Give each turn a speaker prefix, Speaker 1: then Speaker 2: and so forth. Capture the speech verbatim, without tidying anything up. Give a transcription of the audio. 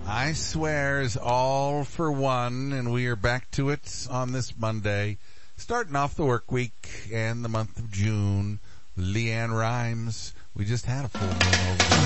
Speaker 1: I swears all for one, and we are back to it on this Monday, starting off the work week and the month of June. LeAnn Rimes, we just had a full moon over